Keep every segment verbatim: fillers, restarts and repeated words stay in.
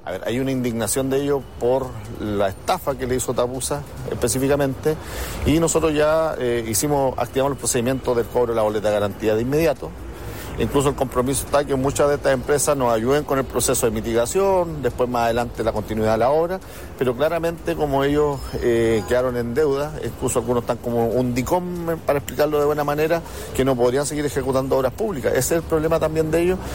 A ver, hay una indignación de ellos por la estafa que le hizo Tapusa específicamente, y nosotros ya eh, hicimos, activamos el procedimiento del cobro de la boleta de garantía de inmediato. Incluso el compromiso está que muchas de estas empresas nos ayuden con el proceso de mitigación, después más adelante la continuidad de la obra, pero claramente como ellos eh, quedaron en deuda, incluso algunos están como un DICOM, para explicarlo de buena manera, que no podrían seguir ejecutando obras públicas. Ese es el problema también de ellos.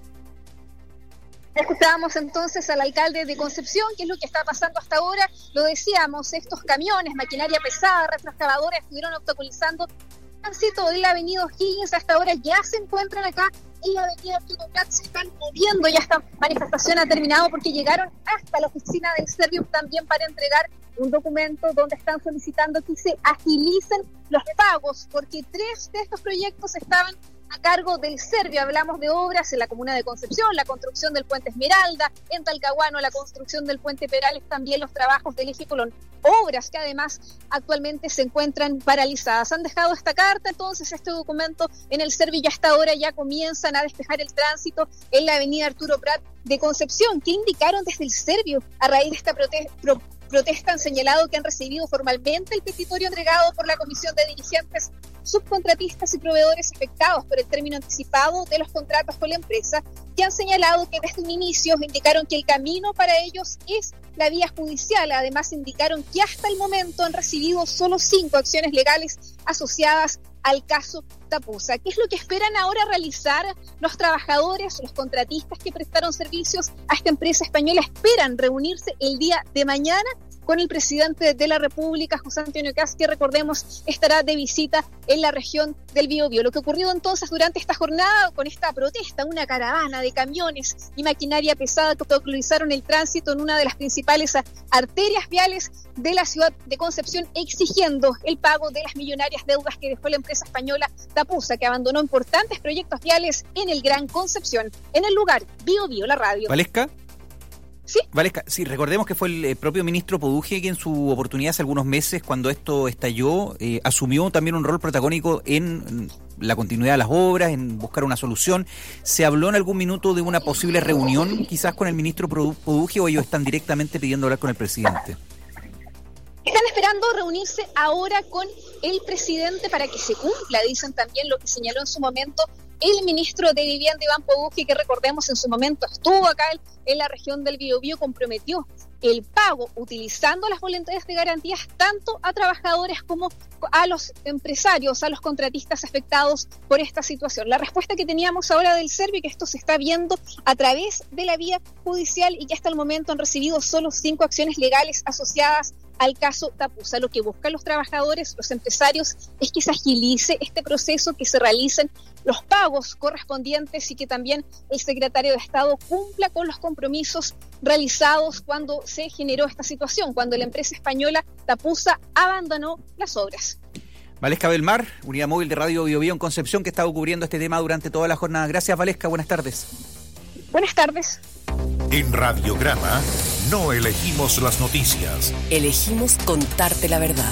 Escuchábamos entonces al alcalde de Concepción, qué es lo que está pasando hasta ahora. Lo decíamos, estos camiones, maquinaria pesada, retroexcavadoras estuvieron obstaculizando el tránsito de la avenida O'Higgins. Hasta ahora ya se encuentran acá en la avenida Arturo Prat, se están moviendo, ya esta manifestación ha terminado porque llegaron hasta la oficina del Servium también para entregar un documento donde están solicitando que se agilicen los pagos, porque tres de estos proyectos estaban a cargo del Servio. Hablamos de obras en la comuna de Concepción, la construcción del puente Esmeralda, en Talcahuano la construcción del puente Perales, también los trabajos del eje Colón, obras que además actualmente se encuentran paralizadas. Han dejado esta carta, entonces este documento en el Servio, y hasta ahora ya comienzan a despejar el tránsito en la avenida Arturo Prat de Concepción. ¿Qué indicaron desde el Servio a raíz de esta protesta? Pro- protesta han señalado que han recibido formalmente el petitorio entregado por la Comisión de Dirigentes, Subcontratistas y Proveedores afectados por el término anticipado de los contratos con la empresa, que han señalado que desde un inicio indicaron que el camino para ellos es la vía judicial. Además indicaron que hasta el momento han recibido solo cinco acciones legales asociadas al caso Tapusa. ¿Qué es lo que esperan ahora realizar los trabajadores, los contratistas que prestaron servicios a esta empresa española? Esperan reunirse el día de mañana con el presidente de la República, José Antonio Kast, que recordemos estará de visita en la región del Biobío. Lo que ocurrió entonces durante esta jornada con esta protesta, una caravana de camiones y maquinaria pesada que obstaculizaron el tránsito en una de las principales arterias viales de la ciudad de Concepción, exigiendo el pago de las millonarias deudas que dejó la empresa española Tapusa, que abandonó importantes proyectos viales en el Gran Concepción. En el lugar, Biobío, la radio. ¿Valesca? Sí. Valesca, sí, recordemos que fue el eh, propio ministro Poduje que en su oportunidad hace algunos meses, cuando esto estalló, eh, asumió también un rol protagónico en la continuidad de las obras, en buscar una solución. ¿Se habló en algún minuto de una posible reunión quizás con el ministro Poduje, o ellos están directamente pidiendo hablar con el presidente? Están esperando reunirse ahora con el presidente para que se cumpla, dicen también lo que señaló en su momento el ministro de Vivienda, Iván Poduje, que recordemos en su momento estuvo acá en la región del Biobío, comprometió el pago utilizando las boletas de garantías tanto a trabajadores como a los empresarios, a los contratistas afectados por esta situación. La respuesta que teníamos ahora del Servio, que esto se está viendo a través de la vía judicial y que hasta el momento han recibido solo cinco acciones legales asociadas al caso Tapusa. Lo que buscan los trabajadores, los empresarios, es que se agilice este proceso, que se realicen los pagos correspondientes y que también el secretario de Estado cumpla con los compromisos realizados cuando se generó esta situación, cuando la empresa española Tapusa abandonó las obras. Valesca Belmar, unidad móvil de Radio Biobío en Concepción, que ha estado cubriendo este tema durante toda la jornada. Gracias, Valesca, buenas tardes. Buenas tardes. En Radiograma no elegimos las noticias. Elegimos contarte la verdad.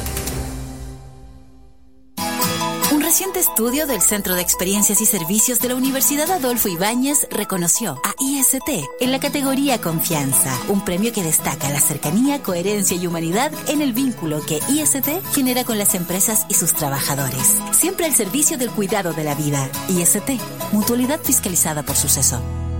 Un reciente estudio del Centro de Experiencias y Servicios de la Universidad Adolfo Ibáñez reconoció a I S T en la categoría Confianza, un premio que destaca la cercanía, coherencia y humanidad en el vínculo que I S T genera con las empresas y sus trabajadores. Siempre al servicio del cuidado de la vida. I S T, mutualidad fiscalizada por Suceso.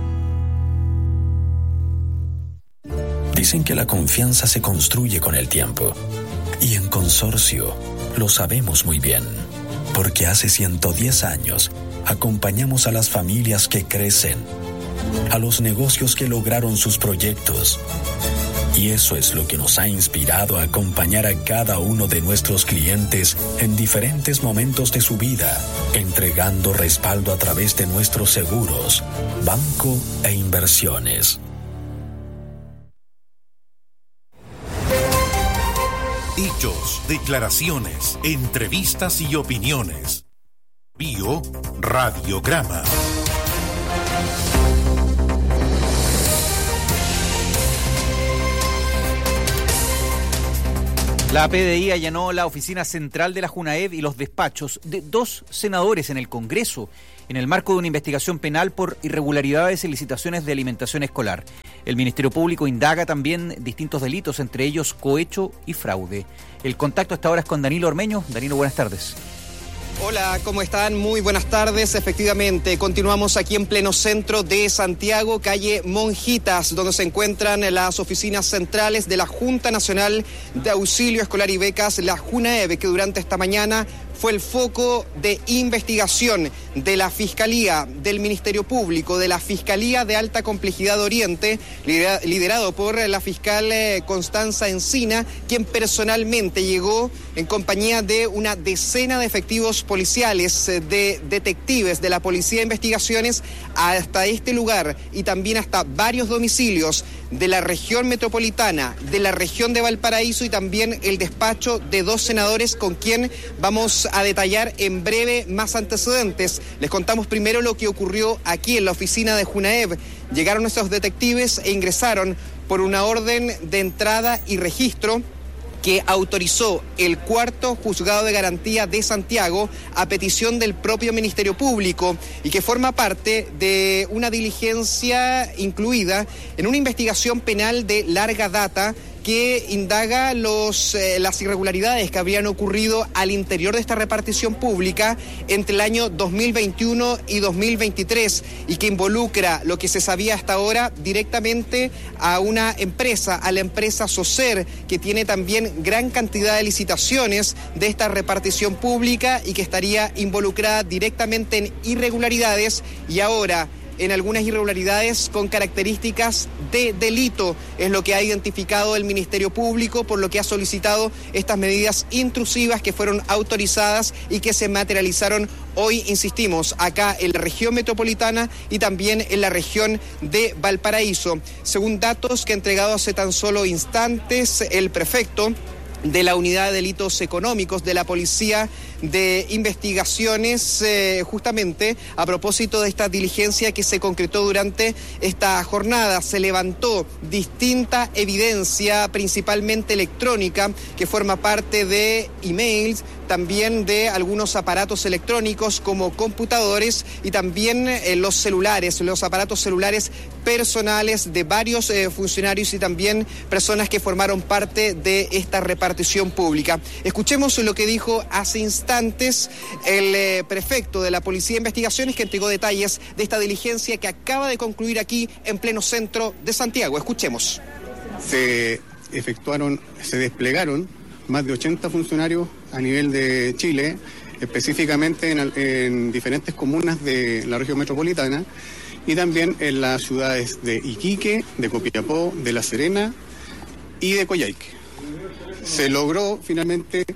Dicen que la confianza se construye con el tiempo. Y en Consorcio lo sabemos muy bien. Porque hace ciento diez años acompañamos a las familias que crecen, a los negocios que lograron sus proyectos. Y eso es lo que nos ha inspirado a acompañar a cada uno de nuestros clientes en diferentes momentos de su vida, entregando respaldo a través de nuestros seguros, banco e inversiones. Hechos, declaraciones, entrevistas y opiniones. Bio Radiograma. La P D I allanó la oficina central de la Junaed y los despachos de dos senadores en el Congreso en el marco de una investigación penal por irregularidades en licitaciones de alimentación escolar. El Ministerio Público indaga también distintos delitos, entre ellos cohecho y fraude. El contacto hasta ahora es con Danilo Ormeño. Danilo, buenas tardes. Hola, ¿cómo están? Muy buenas tardes. Efectivamente, continuamos aquí en pleno centro de Santiago, calle Monjitas, donde se encuentran las oficinas centrales de la Junta Nacional de Auxilio Escolar y Becas, la JUNAEB, que durante esta mañana fue el foco de investigación de la Fiscalía, del Ministerio Público, de la Fiscalía de Alta Complejidad Oriente, liderado por la fiscal Constanza Encina, quien personalmente llegó en compañía de una decena de efectivos policiales, de detectives de la Policía de Investigaciones, hasta este lugar y también hasta varios domicilios de la región metropolitana, de la región de Valparaíso y también el despacho de dos senadores con quien vamos a detallar en breve más antecedentes. Les contamos primero lo que ocurrió aquí en la oficina de JUNAEB. Llegaron nuestros detectives e ingresaron por una orden de entrada y registro que autorizó el cuarto juzgado de garantía de Santiago a petición del propio Ministerio Público y que forma parte de una diligencia incluida en una investigación penal de larga data que indaga los, eh, las irregularidades que habrían ocurrido al interior de esta repartición pública entre el año dos mil veintiuno y dos mil veintitrés y que involucra lo que se sabía hasta ahora directamente a una empresa, a la empresa SOCER, que tiene también gran cantidad de licitaciones de esta repartición pública y que estaría involucrada directamente en irregularidades y ahora en algunas irregularidades con características de delito. Es lo que ha identificado el Ministerio Público, por lo que ha solicitado estas medidas intrusivas que fueron autorizadas y que se materializaron hoy, insistimos, acá en la región metropolitana y también en la región de Valparaíso. Según datos que ha entregado hace tan solo instantes el prefecto de la Unidad de Delitos Económicos de la Policía de Investigaciones, eh, justamente a propósito de esta diligencia que se concretó durante esta jornada. Se levantó distinta evidencia, principalmente electrónica, que forma parte de emails, también de algunos aparatos electrónicos como computadores y también eh, los celulares, los aparatos celulares personales de varios eh, funcionarios y también personas que formaron parte de esta repartición pública. Escuchemos lo que dijo hace instantes el eh, prefecto de la Policía de Investigaciones, que entregó detalles de esta diligencia que acaba de concluir aquí en pleno centro de Santiago. Escuchemos. Se efectuaron, se desplegaron más de ochenta funcionarios a nivel de Chile, específicamente en, en diferentes comunas de la región metropolitana y también en las ciudades de Iquique, de Copiapó, de La Serena y de Coyhaique. Se logró finalmente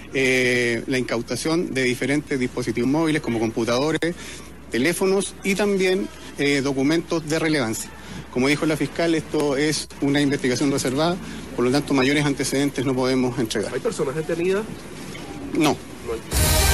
eh, la incautación de diferentes dispositivos móviles como computadores, teléfonos y también eh, documentos de relevancia. Como dijo la fiscal, esto es una investigación reservada, por lo tanto mayores antecedentes no podemos entregar. ¿Hay personas detenidas? No. No hay.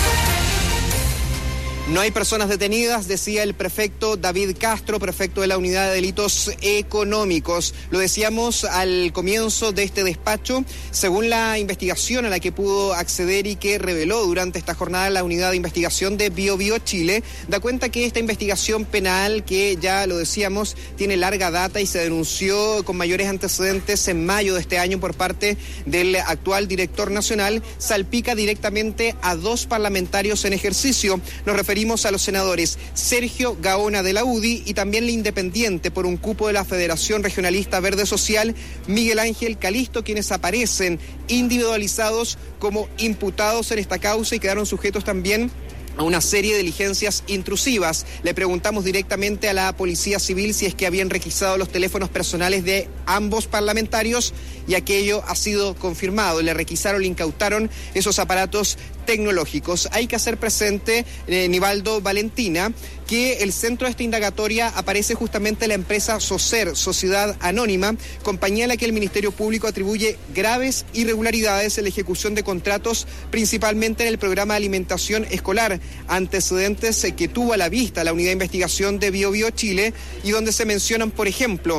No hay personas detenidas, decía el prefecto David Castro, prefecto de la Unidad de Delitos Económicos. Lo decíamos al comienzo de este despacho. Según la investigación a la que pudo acceder y que reveló durante esta jornada la Unidad de Investigación de Bio Bio Chile, da cuenta que esta investigación penal, que ya lo decíamos, tiene larga data y se denunció con mayores antecedentes en mayo de este año por parte del actual director nacional, salpica directamente a dos parlamentarios en ejercicio. Nos referimos a los senadores Sergio Gaona de la U D I y también la independiente por un cupo de la Federación Regionalista Verde Social, Miguel Ángel Calisto, quienes aparecen individualizados como imputados en esta causa y quedaron sujetos también a una serie de diligencias intrusivas. Le preguntamos directamente a la Policía Civil si es que habían requisado los teléfonos personales de ambos parlamentarios y aquello ha sido confirmado. Le requisaron, le incautaron esos aparatos tecnológicos. Hay que hacer presente, eh, Nivaldo Valentina, que el centro de esta indagatoria aparece justamente la empresa SOCER, Sociedad Anónima, compañía a la que el Ministerio Público atribuye graves irregularidades en la ejecución de contratos, principalmente en el programa de alimentación escolar, antecedentes que tuvo a la vista la Unidad de Investigación de Bio Bio Chile y donde se mencionan, por ejemplo,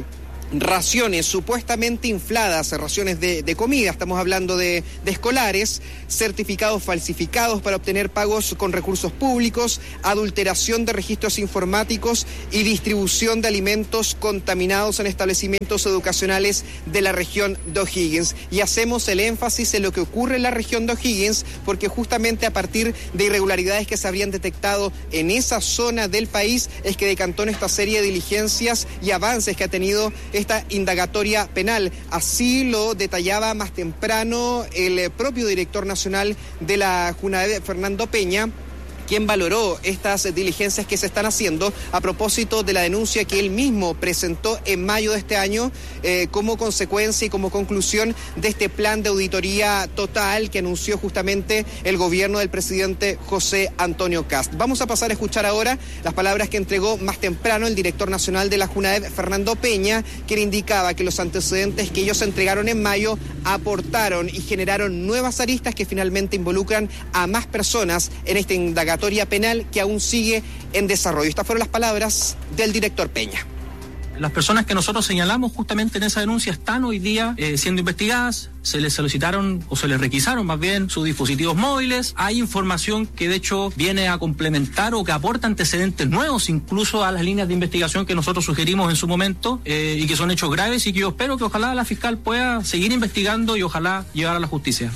raciones supuestamente infladas, raciones de, de comida, estamos hablando de, de escolares, certificados falsificados para obtener pagos con recursos públicos, adulteración de registros informáticos y distribución de alimentos contaminados en establecimientos educacionales de la región de O'Higgins. Y hacemos el énfasis en lo que ocurre en la región de O'Higgins, porque justamente a partir de irregularidades que se habrían detectado en esa zona del país es que decantó en esta serie de diligencias y avances que ha tenido esta indagatoria penal. Así lo detallaba más temprano el propio director nacional de la JUNAEV, Fernando Peña, quien valoró estas diligencias que se están haciendo a propósito de la denuncia que él mismo presentó en mayo de este año eh, como consecuencia y como conclusión de este plan de auditoría total que anunció justamente el gobierno del presidente José Antonio Kast. Vamos a pasar a escuchar ahora las palabras que entregó más temprano el director nacional de la JUNAEV, Fernando Peña, quien indicaba que los antecedentes que ellos entregaron en mayo aportaron y generaron nuevas aristas que finalmente involucran a más personas en esta indagatoria penal que aún sigue en desarrollo. Estas fueron las palabras del director Peña. Las personas que nosotros señalamos justamente en esa denuncia están hoy día eh, siendo investigadas, se les solicitaron o se les requisaron más bien sus dispositivos móviles. Hay información que de hecho viene a complementar o que aporta antecedentes nuevos incluso a las líneas de investigación que nosotros sugerimos en su momento eh, y que son hechos graves y que yo espero que ojalá la fiscal pueda seguir investigando y ojalá llevar a la justicia.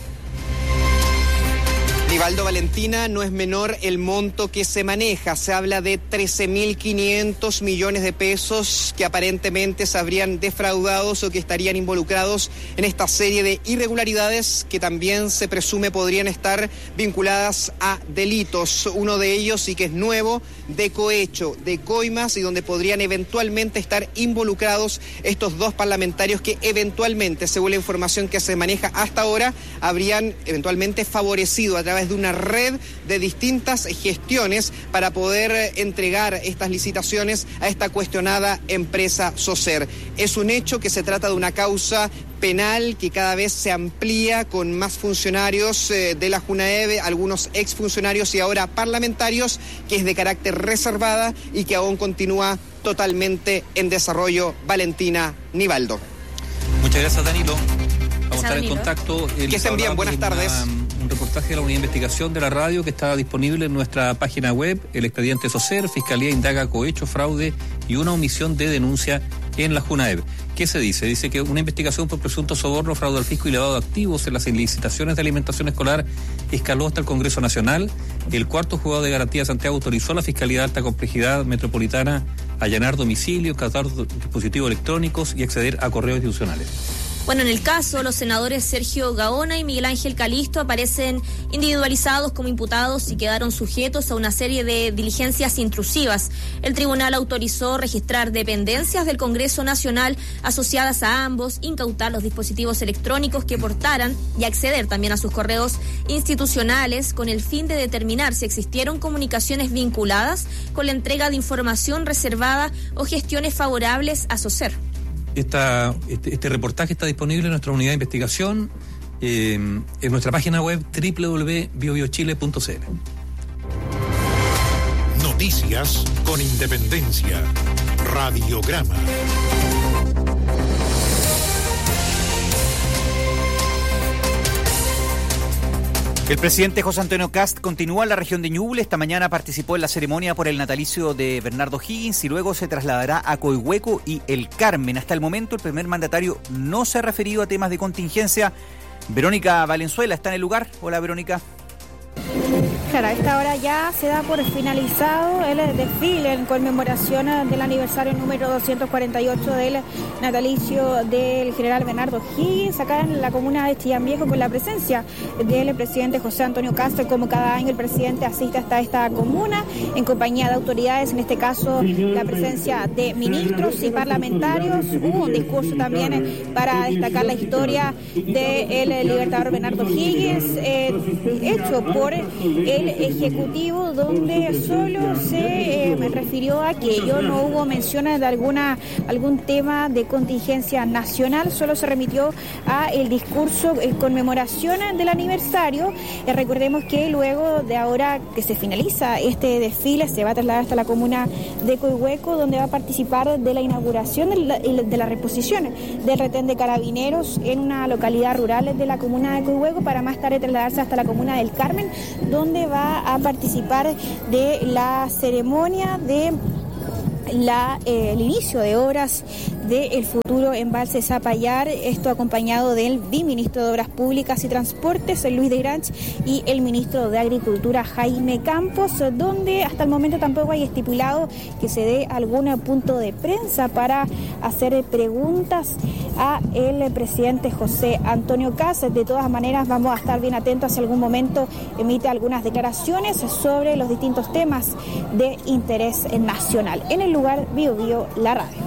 Nivaldo, Valentina, no es menor el monto que se maneja. Se habla de trece mil quinientos millones de pesos que aparentemente se habrían defraudado o que estarían involucrados en esta serie de irregularidades que también se presume podrían estar vinculadas a delitos. Uno de ellos, y que es nuevo, de cohecho, de coimas, y donde podrían eventualmente estar involucrados estos dos parlamentarios que eventualmente, según la información que se maneja hasta ahora, habrían eventualmente favorecido a través de una red de distintas gestiones para poder entregar estas licitaciones a esta cuestionada empresa Socer. Es un hecho que se trata de una causa penal que cada vez se amplía con más funcionarios eh, de la JUNAEV, algunos exfuncionarios y ahora parlamentarios, que es de carácter reservada y que aún continúa totalmente en desarrollo. Valentina, Nivaldo. Muchas gracias, Danilo. Vamos a estar en contacto. Que estén bien, buenas tardes. Una, un reportaje de la Unidad de Investigación de la Radio que está disponible en nuestra página web. El expediente Socer, Fiscalía indaga cohecho, fraude y una omisión de denuncia en la JUNAEV. ¿Qué se dice? Dice que una investigación por presunto soborno, fraude al fisco y lavado de activos en las licitaciones de alimentación escolar escaló hasta el Congreso Nacional. El cuarto juzgado de garantía de Santiago autorizó a la Fiscalía de Alta Complejidad Metropolitana a allanar domicilios, captar dispositivos electrónicos y acceder a correos institucionales. Bueno, en el caso, los senadores Sergio Gaona y Miguel Ángel Calisto aparecen individualizados como imputados y quedaron sujetos a una serie de diligencias intrusivas. El tribunal autorizó registrar dependencias del Congreso Nacional asociadas a ambos, incautar los dispositivos electrónicos que portaran y acceder también a sus correos institucionales con el fin de determinar si existieron comunicaciones vinculadas con la entrega de información reservada o gestiones favorables a Socer. Esta, este, este reportaje está disponible en nuestra unidad de investigación eh, en nuestra página web doble u doble u doble u punto bio bio chile punto c l. Noticias con independencia. Radiograma. El presidente José Antonio Kast continúa en la región de Ñuble. Esta mañana participó en la ceremonia por el natalicio de Bernardo Higgins y luego se trasladará a Coihueco y El Carmen. Hasta el momento el primer mandatario no se ha referido a temas de contingencia. Verónica Valenzuela está en el lugar. Hola, Verónica. Claro, a esta hora ya se da por finalizado el desfile en conmemoración del aniversario número doscientos cuarenta y ocho del natalicio del general Bernardo Higgins, acá en la comuna de Chillán Viejo, con la presencia del presidente José Antonio Kast. Como cada año el presidente asiste hasta esta comuna en compañía de autoridades, en este caso la presencia de ministros y parlamentarios. Hubo un discurso también para destacar la historia del libertador Bernardo Higgins, eh, hecho por el del Ejecutivo, donde solo se eh, refirió a que ello, no hubo menciones de alguna algún tema de contingencia nacional, solo se remitió a el discurso en conmemoración del aniversario. Eh, recordemos que luego de ahora que se finaliza este desfile, se va a trasladar hasta la comuna de Coihueco, donde va a participar de la inauguración de la, de la reposición del retén de carabineros en una localidad rural de la comuna de Coihueco, para más tarde trasladarse hasta la comuna del Carmen, donde va a participar de la ceremonia de la, eh, el inicio de obras del futuro embalse Zapallar, esto acompañado del viceministro de Obras Públicas y Transportes, Luis de Granch, y el ministro de Agricultura, Jaime Campos, donde hasta el momento tampoco hay estipulado que se dé algún punto de prensa para hacer preguntas a el presidente José Antonio Kast. De todas maneras, vamos a estar bien atentos si algún momento emite algunas declaraciones sobre los distintos temas de interés nacional. En el lugar Bio Bio, la radio.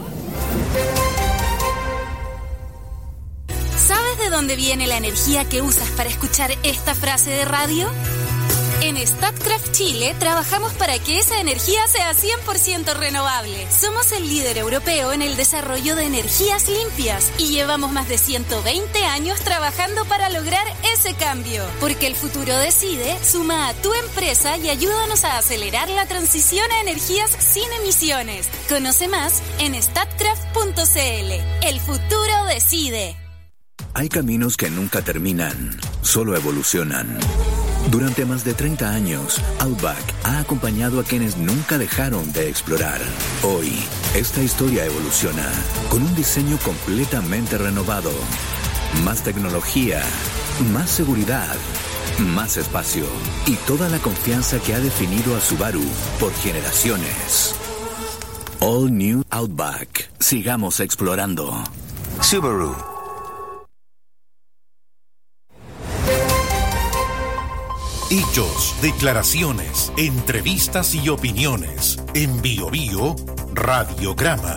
¿Sabes de dónde viene la energía que usas para escuchar esta frase de radio? En Statkraft Chile trabajamos para que esa energía sea cien por ciento renovable. Somos el líder europeo en el desarrollo de energías limpias y llevamos más de ciento veinte años trabajando para lograr ese cambio. Porque el futuro decide, suma a tu empresa y ayúdanos a acelerar la transición a energías sin emisiones. Conoce más en statkraft punto c l. El futuro decide. Hay caminos que nunca terminan, solo evolucionan. Durante más de treinta años, Outback ha acompañado a quienes nunca dejaron de explorar. Hoy, esta historia evoluciona con un diseño completamente renovado. Más tecnología, más seguridad, más espacio y toda la confianza que ha definido a Subaru por generaciones. All New Outback. Sigamos explorando. Subaru. Hechos, declaraciones, entrevistas y opiniones. En Bio Bio, Radiograma.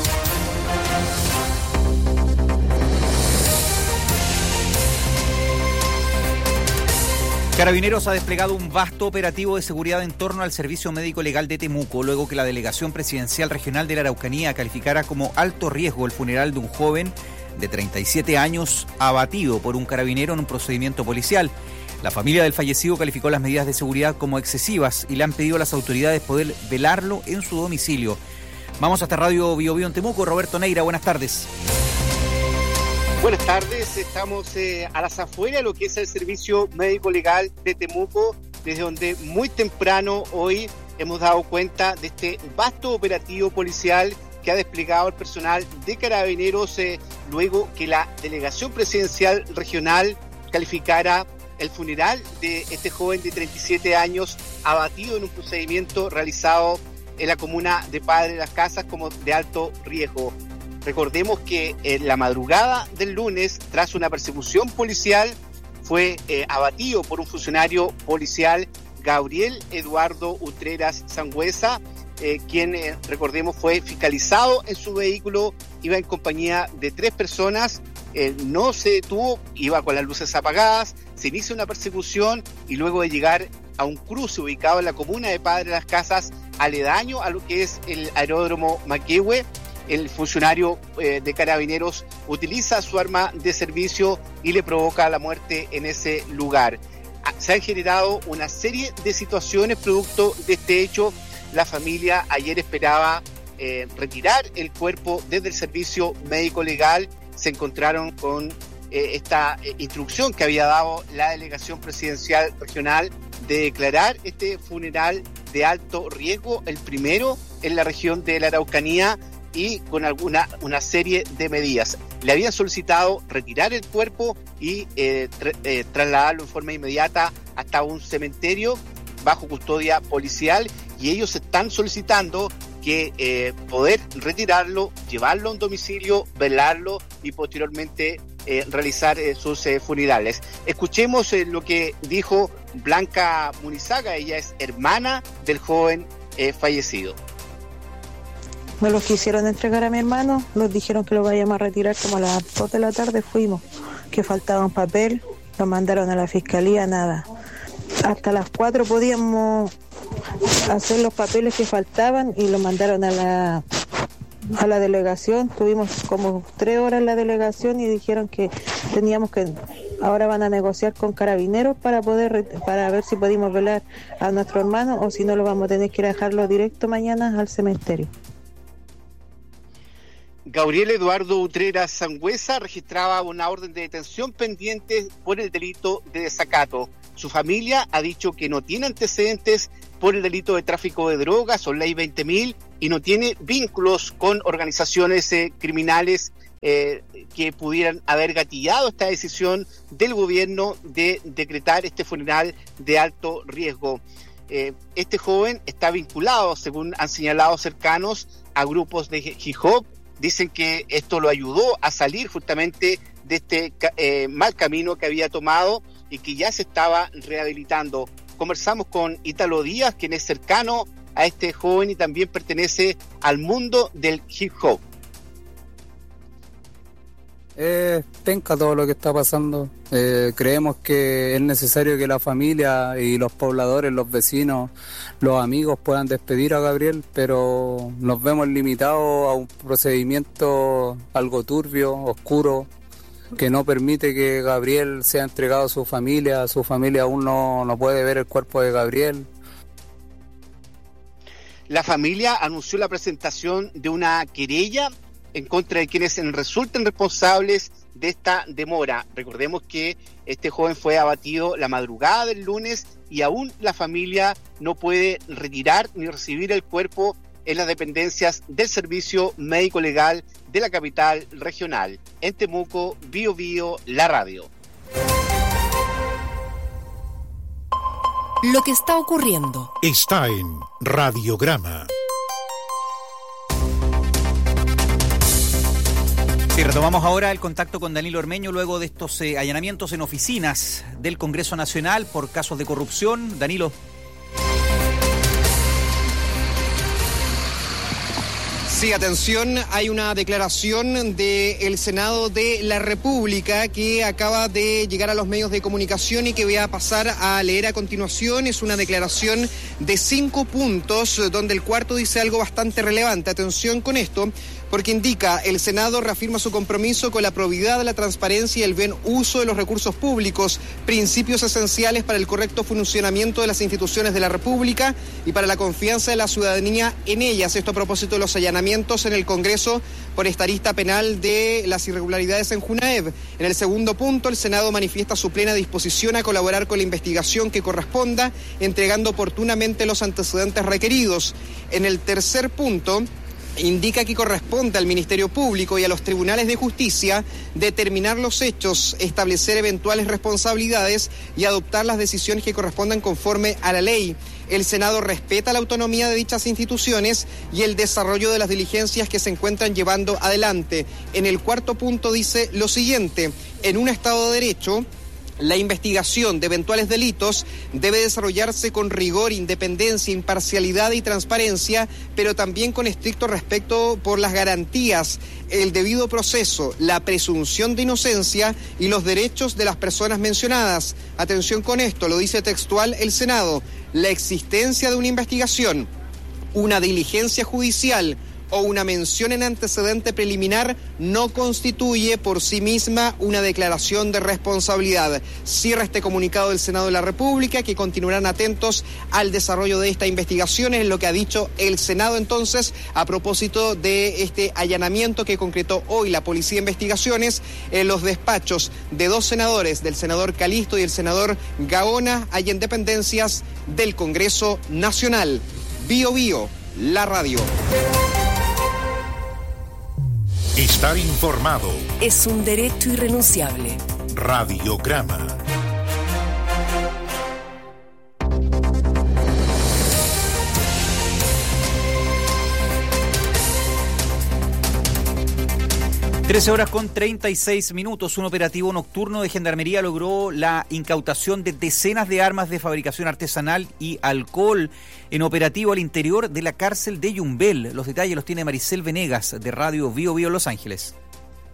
Carabineros ha desplegado un vasto operativo de seguridad en torno al Servicio Médico Legal de Temuco, luego que la Delegación Presidencial Regional de la Araucanía calificara como alto riesgo el funeral de un joven de treinta y siete años abatido por un carabinero en un procedimiento policial. La familia del fallecido calificó las medidas de seguridad como excesivas y le han pedido a las autoridades poder velarlo en su domicilio. Vamos hasta Radio Bio Bio en Temuco. Roberto Neira, buenas tardes. Buenas tardes, estamos eh, a las afueras de lo que es el Servicio Médico Legal de Temuco, desde donde muy temprano hoy hemos dado cuenta de este vasto operativo policial que ha desplegado el personal de Carabineros eh, luego que la Delegación Presidencial Regional calificara el funeral de este joven de treinta y siete años abatido en un procedimiento realizado en la comuna de Padre Las Casas como de alto riesgo. Recordemos que en la madrugada del lunes, tras una persecución policial, fue eh, abatido por un funcionario policial, Gabriel Eduardo Utreras Sangüesa, eh, quien, eh, recordemos, fue fiscalizado en su vehículo, iba en compañía de tres personas, eh, no se detuvo, iba con las luces apagadas, se inicia una persecución y luego de llegar a un cruce ubicado en la comuna de Padre Las Casas, aledaño a lo que es el aeródromo Maquehue, el funcionario eh, de Carabineros utiliza su arma de servicio y le provoca la muerte en ese lugar. Se han generado una serie de situaciones producto de este hecho. La familia ayer esperaba eh, retirar el cuerpo desde el servicio médico legal. Se encontraron con eh, esta eh, instrucción que había dado la Delegación Presidencial Regional de declarar este funeral de alto riesgo, el primero en la región de la Araucanía, y con alguna una serie de medidas. Le habían solicitado retirar el cuerpo y eh, tra- eh, trasladarlo en forma inmediata hasta un cementerio bajo custodia policial, y ellos están solicitando que eh, poder retirarlo, llevarlo a un domicilio, velarlo y posteriormente eh, realizar eh, sus eh, funerales. Escuchemos eh, lo que dijo Blanca Munizaga, ella es hermana del joven eh, fallecido. Me los quisieron entregar a mi hermano, nos dijeron que lo vayamos a retirar como a las dos de la tarde, fuimos, que faltaba un papel, lo mandaron a la fiscalía, nada. hasta las cuatro podíamos hacer los papeles que faltaban y lo mandaron a la a la delegación. Tuvimos como tres horas en la delegación y dijeron que teníamos que, ahora van a negociar con carabineros para poder para ver si podemos velar a nuestro hermano, o si no lo vamos a tener que ir a dejarlo directo mañana al cementerio. Gabriel Eduardo Utrera Sangüesa registraba una orden de detención pendiente por el delito de desacato. Su familia ha dicho que no tiene antecedentes por el delito de tráfico de drogas o ley veinte mil y no tiene vínculos con organizaciones eh, criminales eh, que pudieran haber gatillado esta decisión del gobierno de decretar este funeral de alto riesgo. Eh, este joven está vinculado, según han señalado cercanos, a grupos de hip hop. Dicen que esto lo ayudó a salir justamente de este eh, mal camino que había tomado y que ya se estaba rehabilitando. Conversamos con Ítalo Díaz, quien es cercano a este joven y también pertenece al mundo del hip hop. Eh, penca todo lo que está pasando. Eh, creemos que es necesario que la familia y los pobladores, los vecinos, los amigos puedan despedir a Gabriel, pero nos vemos limitados a un procedimiento algo turbio, oscuro, que no permite que Gabriel sea entregado a su familia. Su familia aún no, no puede ver el cuerpo de Gabriel. La familia anunció la presentación de una querella en contra de quienes resulten responsables de esta demora. Recordemos que este joven fue abatido la madrugada del lunes y aún la familia no puede retirar ni recibir el cuerpo en las dependencias del Servicio Médico Legal de la capital regional. En Temuco, Bio Bio, la radio. Lo que está ocurriendo está en Radiograma. Sí, retomamos ahora el contacto con Danilo Ormeño luego de estos eh, allanamientos en oficinas del Congreso Nacional por casos de corrupción. Danilo. Sí, atención, hay una declaración del Senado de la República que acaba de llegar a los medios de comunicación y que voy a pasar a leer a continuación. Es una declaración de cinco puntos, donde el cuarto dice algo bastante relevante. Atención con esto, porque indica: el Senado reafirma su compromiso con la probidad, la transparencia y el buen uso de los recursos públicos, principios esenciales para el correcto funcionamiento de las instituciones de la República y para la confianza de la ciudadanía en ellas. Esto a propósito de los allanamientos en el Congreso por esta arista penal de las irregularidades en Junaev. En el segundo punto, el Senado manifiesta su plena disposición a colaborar con la investigación que corresponda, entregando oportunamente los antecedentes requeridos. En el tercer punto, indica que corresponde al Ministerio Público y a los tribunales de justicia determinar los hechos, establecer eventuales responsabilidades y adoptar las decisiones que correspondan conforme a la ley. El Senado respeta la autonomía de dichas instituciones y el desarrollo de las diligencias que se encuentran llevando adelante. En el cuarto punto dice lo siguiente: en un Estado de Derecho, la investigación de eventuales delitos debe desarrollarse con rigor, independencia, imparcialidad y transparencia, pero también con estricto respeto por las garantías, el debido proceso, la presunción de inocencia y los derechos de las personas mencionadas. Atención con esto, lo dice textual el Senado: la existencia de una investigación, una diligencia judicial o una mención en antecedente preliminar no constituye por sí misma una declaración de responsabilidad. Cierra este comunicado del Senado de la República, que continuarán atentos al desarrollo de esta investigación. Es lo que ha dicho el Senado entonces a propósito de este allanamiento que concretó hoy la Policía de Investigaciones en los despachos de dos senadores, del senador Calisto y el senador Gaona, allá en dependencias del Congreso Nacional. Bio Bio, la radio. Estar informado es un derecho irrenunciable. Radiograma. trece horas con treinta y seis minutos. Un operativo nocturno de Gendarmería logró la incautación de decenas de armas de fabricación artesanal y alcohol en operativo al interior de la cárcel de Yumbel. Los detalles los tiene Maricel Venegas, de Radio Bio Bio Los Ángeles.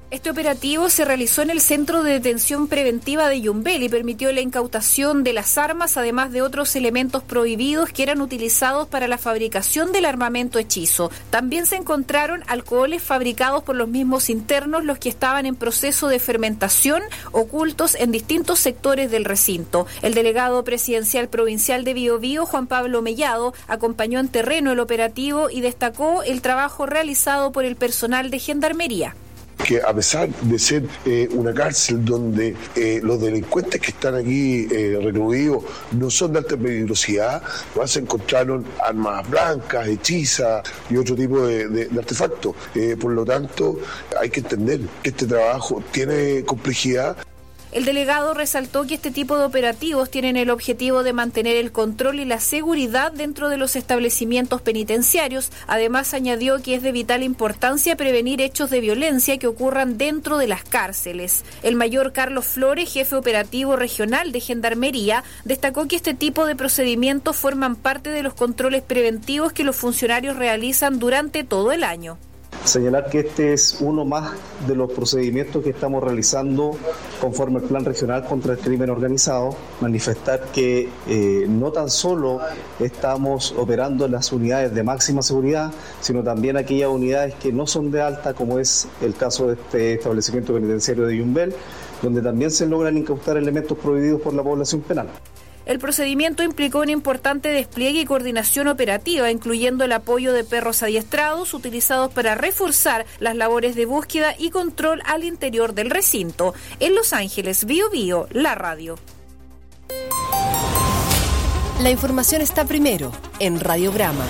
Este operativo se realizó en el Centro de Detención Preventiva de Yumbel y permitió la incautación de las armas, además de otros elementos prohibidos que eran utilizados para la fabricación del armamento hechizo. También se encontraron alcoholes fabricados por los mismos internos, los que estaban en proceso de fermentación, ocultos en distintos sectores del recinto. El delegado presidencial provincial de Biobío, Juan Pablo Mellado, acompañó en terreno el operativo y destacó el trabajo realizado por el personal de Gendarmería. Que a pesar de ser eh, una cárcel donde eh, los delincuentes que están aquí eh, recluidos no son de alta peligrosidad, se encontraron armas blancas, hechizas y otro tipo de, de, de artefactos. Eh, por lo tanto, hay que entender que este trabajo tiene complejidad. El delegado resaltó que este tipo de operativos tienen el objetivo de mantener el control y la seguridad dentro de los establecimientos penitenciarios. Además, añadió que es de vital importancia prevenir hechos de violencia que ocurran dentro de las cárceles. El mayor Carlos Flores, jefe operativo regional de Gendarmería, destacó que este tipo de procedimientos forman parte de los controles preventivos que los funcionarios realizan durante todo el año. Señalar que este es uno más de los procedimientos que estamos realizando conforme al Plan Regional contra el Crimen Organizado. Manifestar que eh, no tan solo estamos operando en las unidades de máxima seguridad, sino también aquellas unidades que no son de alta, como es el caso de este establecimiento penitenciario de Yumbel, donde también se logran incautar elementos prohibidos por la población penal. El procedimiento implicó un importante despliegue y coordinación operativa, incluyendo el apoyo de perros adiestrados utilizados para reforzar las labores de búsqueda y control al interior del recinto. En Los Ángeles, Biobío, la radio. La información está primero en Radiograma.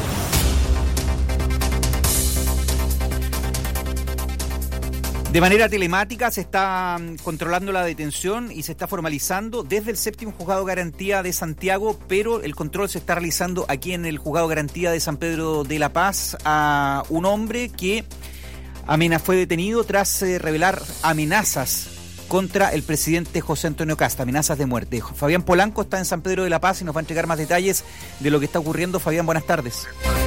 De manera telemática se está controlando la detención y se está formalizando desde el séptimo Juzgado Garantía de Santiago, pero el control se está realizando aquí en el Juzgado Garantía de San Pedro de la Paz a un hombre que amenaz, fue detenido tras eh, revelar amenazas contra el presidente José Antonio Kast, amenazas de muerte. Fabián Polanco está en San Pedro de la Paz y nos va a entregar más detalles de lo que está ocurriendo. Fabián, buenas tardes.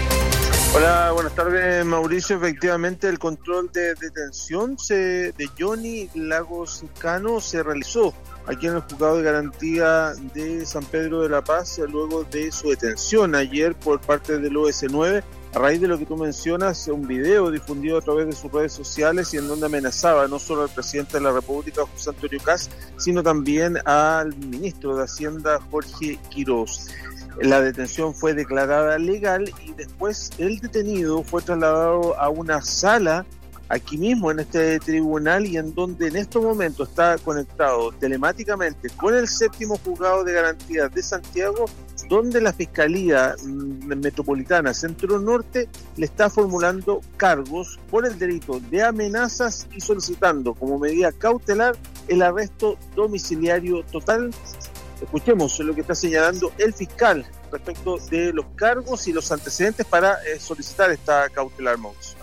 Hola, buenas tardes, Mauricio. Efectivamente, el control de detención se, de Johnny Lagos Cano se realizó aquí en el Juzgado de Garantía de San Pedro de la Paz luego de su detención ayer por parte del O S nueve. A raíz de lo que tú mencionas, un video difundido a través de sus redes sociales y en donde amenazaba no solo al presidente de la República, José Antonio Kast, sino también al ministro de Hacienda, Jorge Quiroz. La detención fue declarada legal y después el detenido fue trasladado a una sala aquí mismo en este tribunal y en donde en estos momentos está conectado telemáticamente con el séptimo Juzgado de Garantía de Santiago, donde la Fiscalía Metropolitana Centro Norte le está formulando cargos por el delito de amenazas y solicitando como medida cautelar el arresto domiciliario total. Escuchemos lo que está señalando el fiscal respecto de los cargos y los antecedentes para eh, solicitar esta cautelar, Mauricio.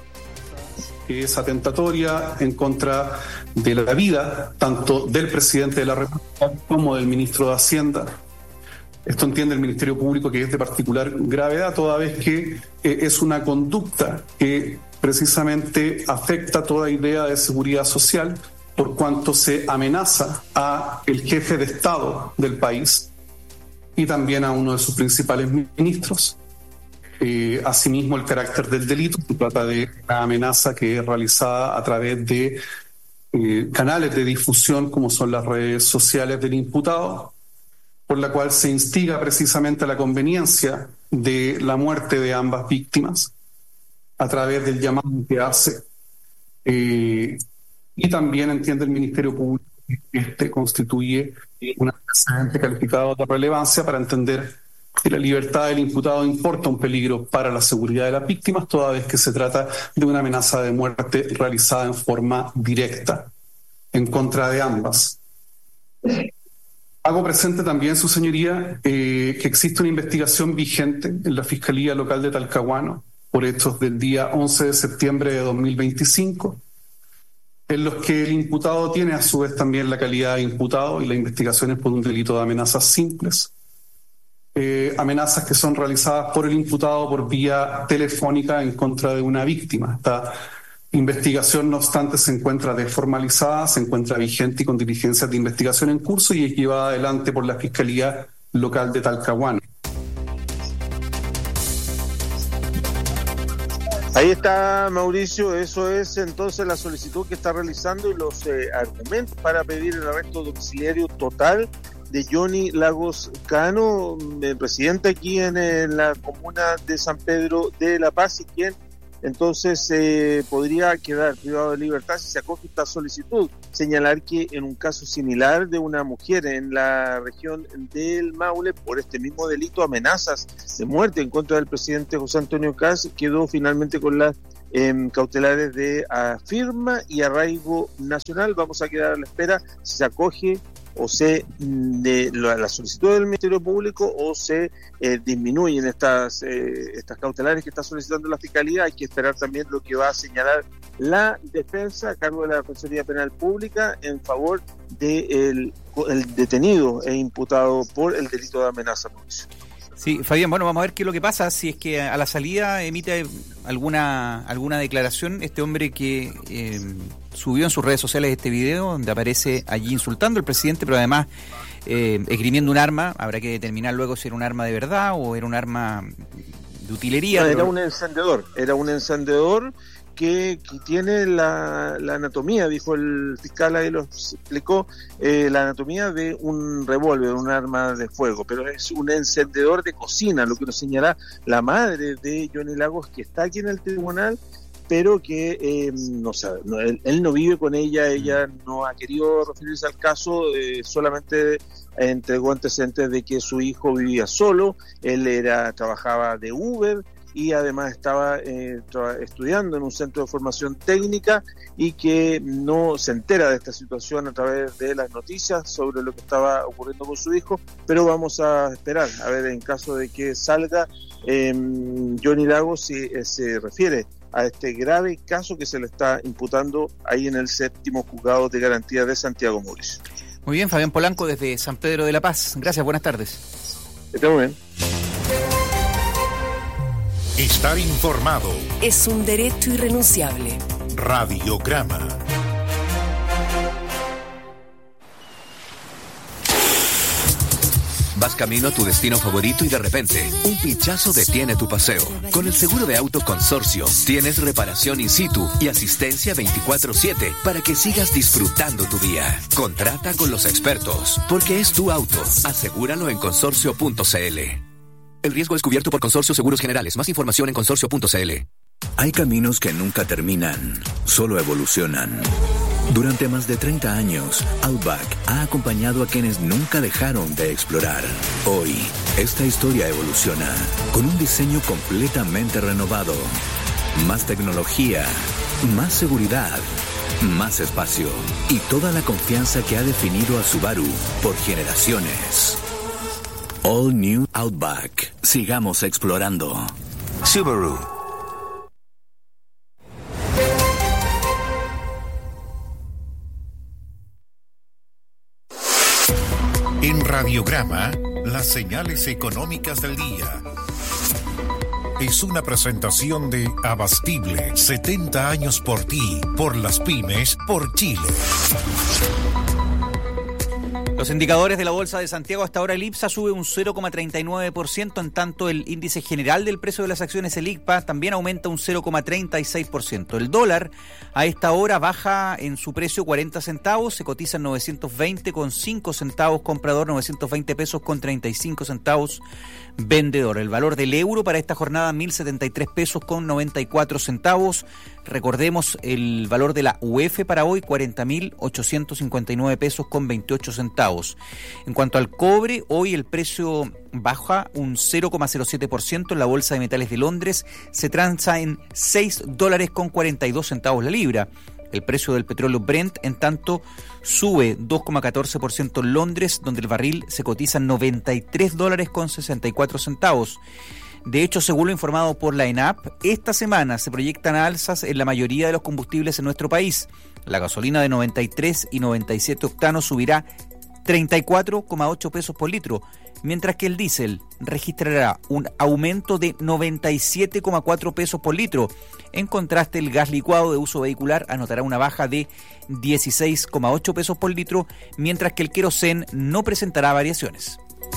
Es atentatoria en contra de la vida tanto del presidente de la República como del ministro de Hacienda. Esto entiende el Ministerio Público que es de particular gravedad, toda vez que eh, es una conducta que precisamente afecta toda idea de seguridad social, por cuanto se amenaza a el jefe de Estado del país y también a uno de sus principales ministros. Eh, asimismo, el carácter del delito se trata de una amenaza que es realizada a través de eh, canales de difusión como son las redes sociales del imputado, por la cual se instiga precisamente a la conveniencia de la muerte de ambas víctimas a través del llamado que hace. Eh, Y también entiende el Ministerio Público que este constituye un antecedente calificado de relevancia para entender que la libertad del imputado importa un peligro para la seguridad de las víctimas, toda vez que se trata de una amenaza de muerte realizada en forma directa en contra de ambas. Hago presente también, su señoría, eh, que existe una investigación vigente en la Fiscalía Local de Talcahuano por hechos del día once de septiembre de dos mil veinticinco, en los que el imputado tiene a su vez también la calidad de imputado y la investigación es por un delito de amenazas simples, eh, amenazas que son realizadas por el imputado por vía telefónica en contra de una víctima. Esta investigación, no obstante, se encuentra desformalizada, se encuentra vigente y con diligencias de investigación en curso y es llevada adelante por la Fiscalía Local de Talcahuano. Ahí está, Mauricio, eso es entonces la solicitud que está realizando y los eh, argumentos para pedir el arresto domiciliario total de Johnny Lagos Cano, eh, residente aquí en, en la comuna de San Pedro de La Paz, y quien entonces eh, podría quedar privado de libertad si se acoge esta solicitud. Señalar que en un caso similar de una mujer en la región del Maule, por este mismo delito, amenazas de muerte en contra del presidente José Antonio Kast, quedó finalmente con las eh, cautelares de firma y arraigo nacional. Vamos a quedar a la espera si se acoge o se de la, la solicitud del Ministerio Público o se eh, disminuyen estas eh, estas cautelares que está solicitando la Fiscalía. Hay que esperar también lo que va a señalar la defensa a cargo de la Defensoría Penal Pública en favor del de el detenido e imputado por el delito de amenaza. Sí, Fabián, bueno, vamos a ver qué es lo que pasa, si es que a la salida emite alguna alguna declaración este hombre que eh, subió en sus redes sociales este video donde aparece allí insultando al presidente, pero además eh, esgrimiendo un arma. Habrá que determinar luego si era un arma de verdad o era un arma de utilería. No, pero... Era un encendedor, era un encendedor que, que tiene la, la anatomía, dijo el fiscal, ahí lo explicó, eh, la anatomía de un revólver, un arma de fuego, pero es un encendedor de cocina, lo que nos señala la madre de Johnny Lagos, que está aquí en el tribunal, pero que eh, no sabe, no, él, él no vive con ella, ella no ha querido referirse al caso, eh, solamente entregó antecedentes de que su hijo vivía solo, él era trabajaba de Uber, y además estaba eh, estudiando en un centro de formación técnica y que no se entera de esta situación a través de las noticias sobre lo que estaba ocurriendo con su hijo, pero vamos a esperar a ver en caso de que salga eh, Johnny Lagos si eh, se refiere a este grave caso que se le está imputando ahí en el séptimo juzgado de garantía de Santiago, Mauricio. Muy bien, Fabián Polanco desde San Pedro de la Paz. Gracias, buenas tardes. Está muy bien. Estar informado es un derecho irrenunciable. Radiograma. Vas camino a tu destino favorito y de repente, un pinchazo detiene tu paseo. Con el seguro de auto Consorcio, tienes reparación in situ y asistencia veinticuatro siete para que sigas disfrutando tu día. Contrata con los expertos, porque es tu auto. Asegúralo en consorcio punto c l. El riesgo es cubierto por Consorcio Seguros Generales. Más información en consorcio punto c l. Hay caminos que nunca terminan, solo evolucionan. Durante más de treinta años, Outback ha acompañado a quienes nunca dejaron de explorar. Hoy, esta historia evoluciona con un diseño completamente renovado. Más tecnología, más seguridad, más espacio y toda la confianza que ha definido a Subaru por generaciones. All New Outback. Sigamos explorando. Subaru. En Radiograma, las señales económicas del día. Es una presentación de Abastible, setenta años por ti, por las pymes, por Chile. Los indicadores de la Bolsa de Santiago, hasta ahora el IPSA sube un cero coma treinta y nueve por ciento, en tanto el índice general del precio de las acciones, el I C P A, también aumenta un cero coma treinta y seis por ciento. El dólar a esta hora baja en su precio cuarenta centavos, se cotiza en novecientos veinte con cinco centavos comprador, novecientos veinte pesos con treinta y cinco centavos vendedor. El valor del euro para esta jornada, mil setenta y tres pesos con noventa y cuatro centavos. Recordemos el valor de la U F para hoy, cuarenta mil ochocientos cincuenta y nueve pesos con veintiocho centavos. En cuanto al cobre, hoy el precio baja un cero coma cero siete por ciento en la Bolsa de Metales de Londres, se transa en seis dólares con cuarenta y dos centavos la libra. El precio del petróleo Brent, en tanto, sube dos coma catorce por ciento en Londres, donde el barril se cotiza en noventa y tres dólares con sesenta y cuatro centavos. De hecho, según lo informado por la ENAP, esta semana se proyectan alzas en la mayoría de los combustibles en nuestro país. La gasolina de noventa y tres y noventa y siete octanos subirá treinta y cuatro coma ocho pesos por litro, mientras que el diésel registrará un aumento de noventa y siete coma cuatro pesos por litro. En contraste, el gas licuado de uso vehicular anotará una baja de dieciséis coma ocho pesos por litro, mientras que el querosén no presentará variaciones.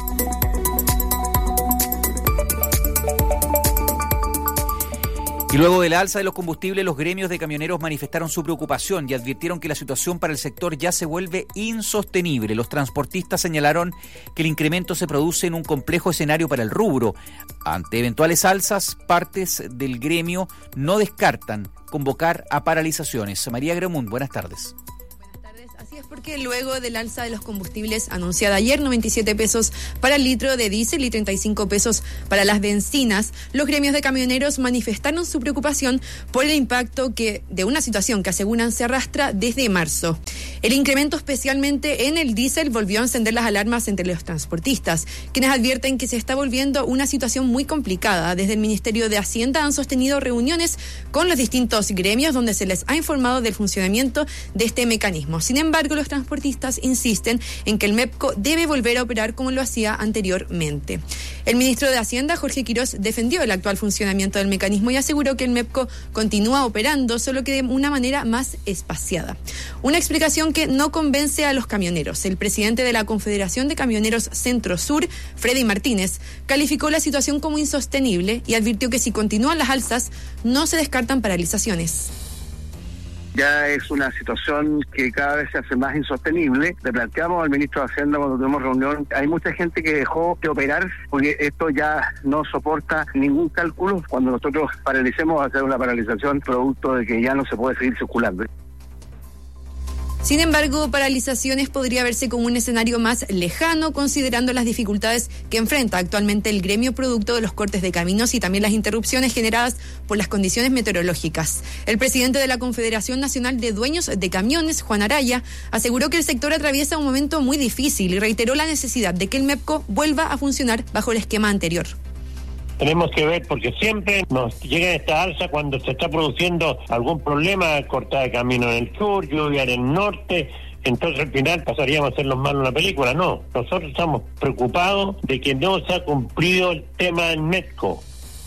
Y luego de la alza de los combustibles, los gremios de camioneros manifestaron su preocupación y advirtieron que la situación para el sector ya se vuelve insostenible. Los transportistas señalaron que el incremento se produce en un complejo escenario para el rubro. Ante eventuales alzas, partes del gremio no descartan convocar a paralizaciones. María Gremund, buenas tardes. Así es, porque luego del alza de los combustibles anunciada ayer, noventa y siete pesos para el litro de diésel y treinta y cinco pesos para las bencinas, los gremios de camioneros manifestaron su preocupación por el impacto que de una situación que aseguran se arrastra desde marzo. El incremento, especialmente en el diésel, volvió a encender las alarmas entre los transportistas, quienes advierten que se está volviendo una situación muy complicada. Desde el Ministerio de Hacienda han sostenido reuniones con los distintos gremios donde se les ha informado del funcionamiento de este mecanismo. Sin embargo, Sin embargo, los transportistas insisten en que el MEPCO debe volver a operar como lo hacía anteriormente. El ministro de Hacienda, Jorge Quirós, defendió el actual funcionamiento del mecanismo y aseguró que el MEPCO continúa operando, solo que de una manera más espaciada. Una explicación que no convence a los camioneros. El presidente de la Confederación de Camioneros Centro Sur, Freddy Martínez, calificó la situación como insostenible y advirtió que si continúan las alzas, no se descartan paralizaciones. Ya es una situación que cada vez se hace más insostenible. Le planteamos al ministro de Hacienda cuando tuvimos reunión, hay mucha gente que dejó de operar porque esto ya no soporta ningún cálculo. Cuando nosotros paralicemos va a ser una paralización producto de que ya no se puede seguir circulando. Sin embargo, paralizaciones podría verse como un escenario más lejano, considerando las dificultades que enfrenta actualmente el gremio producto de los cortes de caminos y también las interrupciones generadas por las condiciones meteorológicas. El presidente de la Confederación Nacional de Dueños de Camiones, Juan Araya, aseguró que el sector atraviesa un momento muy difícil y reiteró la necesidad de que el MEPCO vuelva a funcionar bajo el esquema anterior. Tenemos que ver, porque siempre nos llega esta alza cuando se está produciendo algún problema, cortada de camino en el sur, lluvia en el norte, entonces al final pasaríamos a ser los malos en la película. No, nosotros estamos preocupados de que no se ha cumplido el tema del MEPCO.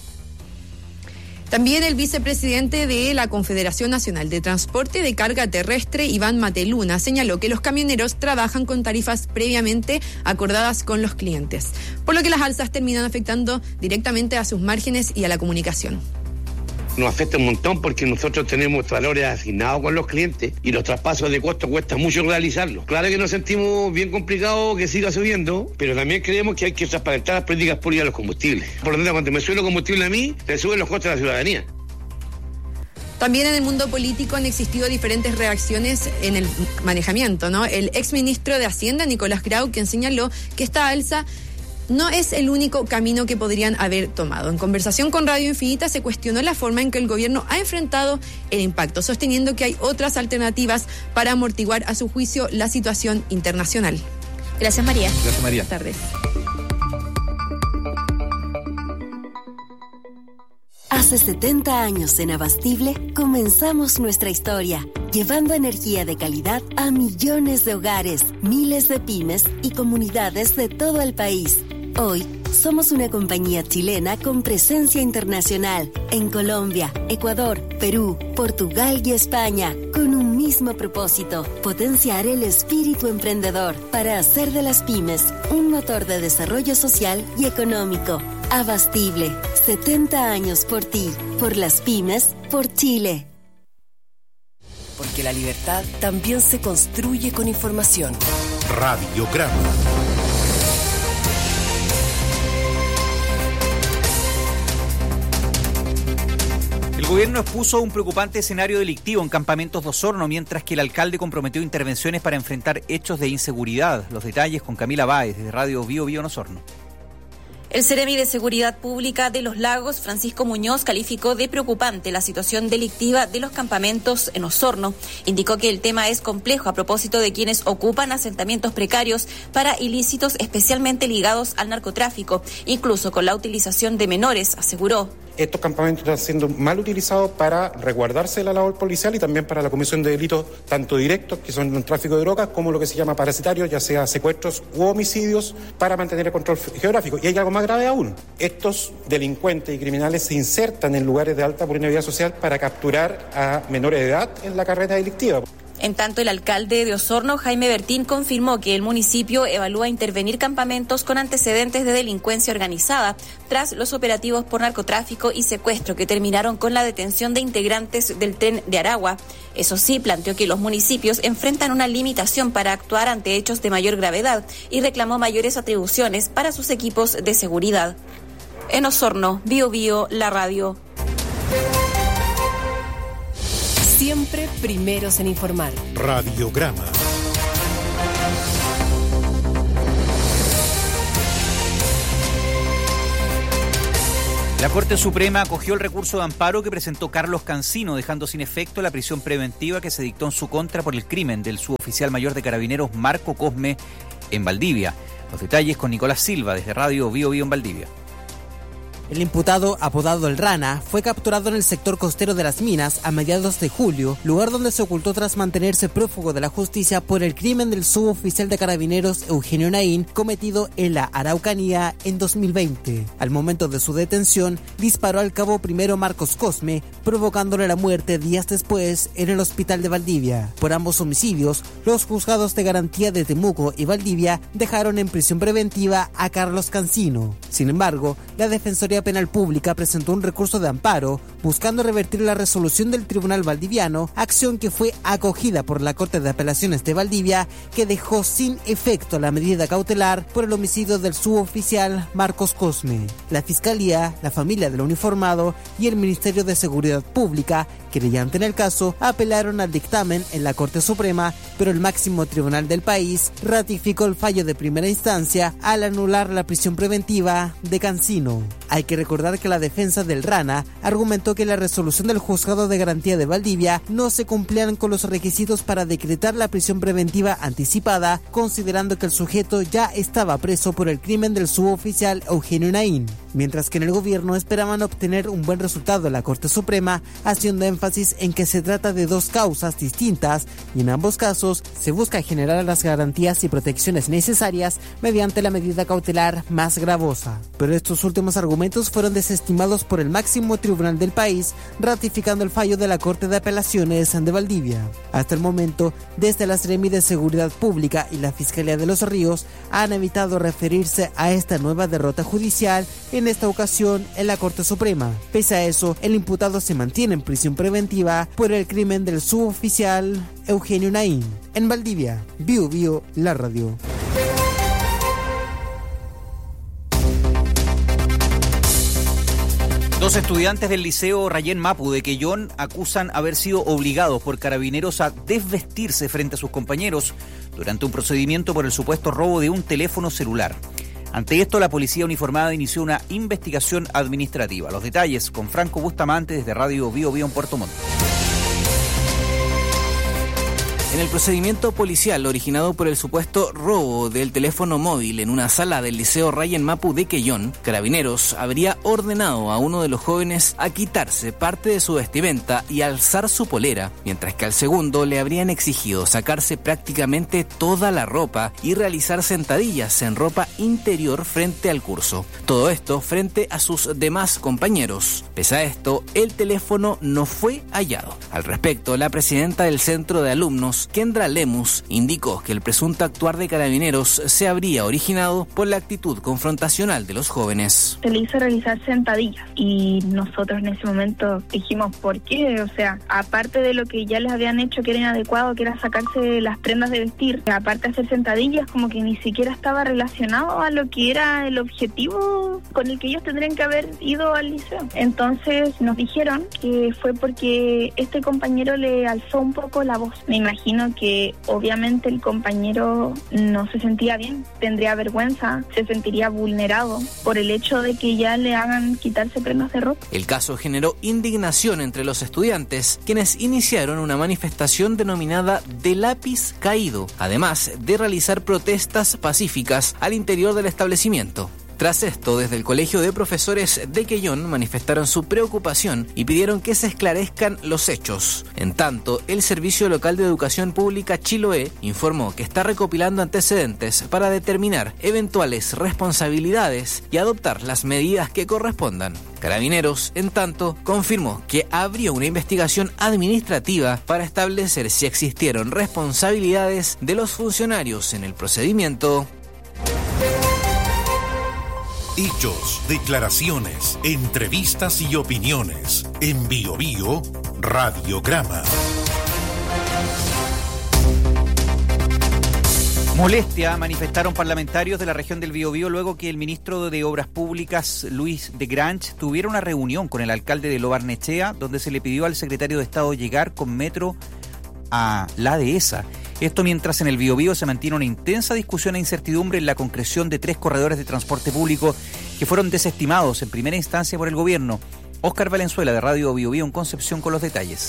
También el vicepresidente de la Confederación Nacional de Transporte de Carga Terrestre, Iván Mateluna, señaló que los camioneros trabajan con tarifas previamente acordadas con los clientes, por lo que las alzas terminan afectando directamente a sus márgenes y a la comunicación. Nos afecta un montón porque nosotros tenemos valores asignados con los clientes y los traspasos de costo cuesta mucho realizarlos. Claro que nos sentimos bien complicado que siga subiendo, pero también creemos que hay que transparentar las políticas públicas de los combustibles. Por lo tanto, cuando me sube el combustible a mí, le suben los costos a la ciudadanía. También en el mundo político han existido diferentes reacciones en el manejamiento, ¿no? El exministro de Hacienda, Nicolás Grau, quien señaló que esta alza no es el único camino que podrían haber tomado. En conversación con Radio Infinita se cuestionó la forma en que el gobierno ha enfrentado el impacto, sosteniendo que hay otras alternativas para amortiguar a su juicio la situación internacional. Gracias, María. Gracias, María. Buenas tardes. Hace setenta años en Abastible comenzamos nuestra historia, llevando energía de calidad a millones de hogares, miles de pymes y comunidades de todo el país. Hoy somos una compañía chilena con presencia internacional en Colombia, Ecuador, Perú, Portugal y España, con un mismo propósito: potenciar el espíritu emprendedor para hacer de las pymes un motor de desarrollo social y económico. Abastible, setenta años por ti, por las pymes, por Chile. Porque la libertad también se construye con información. Radiograma. El gobierno expuso un preocupante escenario delictivo en Campamentos de Osorno, mientras que el alcalde comprometió intervenciones para enfrentar hechos de inseguridad. Los detalles con Camila Báez, de Radio Bio Bio en Osorno. El Seremi de Seguridad Pública de Los Lagos, Francisco Muñoz, calificó de preocupante la situación delictiva de los campamentos en Osorno. Indicó que el tema es complejo a propósito de quienes ocupan asentamientos precarios para ilícitos especialmente ligados al narcotráfico, incluso con la utilización de menores, aseguró. estos campamentos están siendo mal utilizados para resguardarse de la labor policial y también para la comisión de delitos tanto directos, que son el tráfico de drogas, como lo que se llama parasitarios, ya sea secuestros u homicidios, para mantener el control geográfico. Y hay algo más grave aún. Estos delincuentes y criminales se insertan en lugares de alta vulnerabilidad social para capturar a menores de edad en la carrera delictiva. En tanto, el alcalde de Osorno, Jaime Bertín, confirmó que el municipio evalúa intervenir campamentos con antecedentes de delincuencia organizada tras los operativos por narcotráfico y secuestro que terminaron con la detención de integrantes del Tren de Aragua. Eso sí, planteó que los municipios enfrentan una limitación para actuar ante hechos de mayor gravedad y reclamó mayores atribuciones para sus equipos de seguridad. En Osorno, Bio Bio, la radio. Siempre primeros en informar. Radiograma. La Corte Suprema acogió el recurso de amparo que presentó Carlos Cancino, dejando sin efecto la prisión preventiva que se dictó en su contra por el crimen del suboficial mayor de Carabineros Marco Cosme en Valdivia. Los detalles con Nicolás Silva desde Radio Bio Bio en Valdivia. El imputado, apodado El Rana, fue capturado en el sector costero de Las Minas a mediados de julio, lugar donde se ocultó tras mantenerse prófugo de la justicia por el crimen del suboficial de Carabineros Eugenio Naín, cometido en la Araucanía en dos mil veinte. Al momento de su detención, disparó al cabo primero Marcos Cosme, provocándole la muerte días después en el hospital de Valdivia. Por ambos homicidios, los juzgados de garantía de Temuco y Valdivia dejaron en prisión preventiva a Carlos Cancino. Sin embargo, la Defensoría Penal Pública presentó un recurso de amparo buscando revertir la resolución del Tribunal Valdiviano, acción que fue acogida por la Corte de Apelaciones de Valdivia, que dejó sin efecto la medida cautelar por el homicidio del suboficial Marcos Cosme. La Fiscalía, la familia del uniformado y el Ministerio de Seguridad Pública, querellante en el caso, apelaron al dictamen en la Corte Suprema, pero el máximo tribunal del país ratificó el fallo de primera instancia al anular la prisión preventiva de Cancino. Hay que recordar que la defensa del Rana argumentó que la resolución del Juzgado de Garantía de Valdivia no se cumplían con los requisitos para decretar la prisión preventiva anticipada, considerando que el sujeto ya estaba preso por el crimen del suboficial Eugenio Naín. Mientras que en el gobierno esperaban obtener un buen resultado en la Corte Suprema, haciendo énfasis en que se trata de dos causas distintas y en ambos casos se busca generar las garantías y protecciones necesarias mediante la medida cautelar más gravosa. Pero estos últimos argumentos fueron desestimados por el máximo tribunal del país, ratificando el fallo de la Corte de Apelaciones de Valdivia. Hasta el momento, desde la Seremi de Seguridad Pública y la Fiscalía de Los Ríos han evitado referirse a esta nueva derrota judicial, en esta ocasión en la Corte Suprema. Pese a eso, el imputado se mantiene en prisión preventiva por el crimen del suboficial Eugenio Naín. En Valdivia, Bio Bio, la radio. Dos estudiantes del Liceo Rayén Mapu de Quellón acusan haber sido obligados por carabineros a desvestirse frente a sus compañeros durante un procedimiento por el supuesto robo de un teléfono celular. Ante esto, la policía uniformada inició una investigación administrativa. Los detalles con Franco Bustamante desde Radio Bio Bio en Puerto Montt. En el procedimiento policial originado por el supuesto robo del teléfono móvil en una sala del Liceo Rayén Mapu de Quellón, Carabineros habría ordenado a uno de los jóvenes a quitarse parte de su vestimenta y alzar su polera, mientras que al segundo le habrían exigido sacarse prácticamente toda la ropa y realizar sentadillas en ropa interior frente al curso. Todo esto frente a sus demás compañeros. Pese a esto, el teléfono no fue hallado. Al respecto, la presidenta del Centro de Alumnos, Kendra Lemus, indicó que el presunto actuar de Carabineros se habría originado por la actitud confrontacional de los jóvenes. Se le hizo realizar sentadillas y nosotros en ese momento dijimos ¿por qué? O sea, aparte de lo que ya les habían hecho que era inadecuado, que era sacarse las prendas de vestir, aparte de hacer sentadillas, como que ni siquiera estaba relacionado a lo que era el objetivo con el que ellos tendrían que haber ido al liceo. Entonces nos dijeron que fue porque este compañero le alzó un poco la voz. Me imagino que obviamente el compañero no se sentía bien, tendría vergüenza, se sentiría vulnerado por el hecho de que ya le hagan quitarse prendas de ropa. El caso generó indignación entre los estudiantes, quienes iniciaron una manifestación denominada de lápiz caído, además de realizar protestas pacíficas al interior del establecimiento. Tras esto, desde el Colegio de Profesores de Quellón manifestaron su preocupación y pidieron que se esclarezcan los hechos. En tanto, el Servicio Local de Educación Pública Chiloé informó que está recopilando antecedentes para determinar eventuales responsabilidades y adoptar las medidas que correspondan. Carabineros, en tanto, confirmó que abrió una investigación administrativa para establecer si existieron responsabilidades de los funcionarios en el procedimiento. Hechos, declaraciones, entrevistas y opiniones. En Bio Bio, Radiograma. Molestia manifestaron parlamentarios de la región del Biobío luego que el ministro de Obras Públicas, Luis de Grange, tuviera una reunión con el alcalde de Lo Barnechea, donde se le pidió al secretario de Estado llegar con metro a la dehesa. Esto mientras en el Biobío se mantiene una intensa discusión e incertidumbre en la concreción de tres corredores de transporte público que fueron desestimados en primera instancia por el gobierno. Óscar Valenzuela, de Radio Biobío en Concepción, con los detalles.